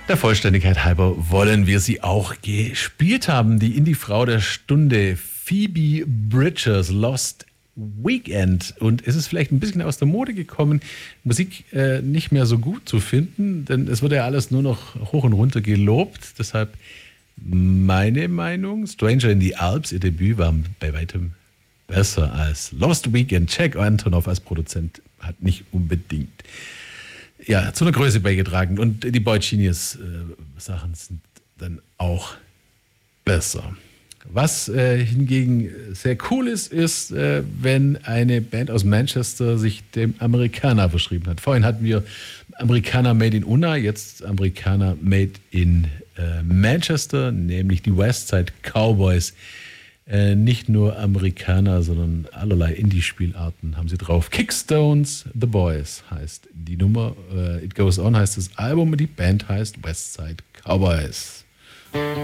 Der Vollständigkeit halber wollen wir sie auch gespielt haben. Die Indie-Frau der Stunde, Phoebe Bridgers, Lost Weekend. Und es ist vielleicht ein bisschen aus der Mode gekommen, Musik nicht mehr so gut zu finden, denn es wurde ja alles nur noch hoch und runter gelobt. Deshalb meine Meinung, Stranger in the Alps, ihr Debüt war bei weitem besser als Lost Weekend. Jack Antonoff als Produzent hat nicht unbedingt zu einer Größe beigetragen. Und die Boy Genius Sachen sind dann auch besser. Was hingegen sehr cool ist, wenn eine Band aus Manchester sich dem Amerikaner verschrieben hat. Vorhin hatten wir Amerikaner Made in Unna, jetzt Amerikaner Made in Manchester, nämlich die Westside Cowboys. Nicht nur Amerikaner, sondern allerlei Indie-Spielarten haben sie drauf. Kickstones, The Boys heißt die Nummer. It Goes On heißt das Album und die Band heißt Westside Cowboys.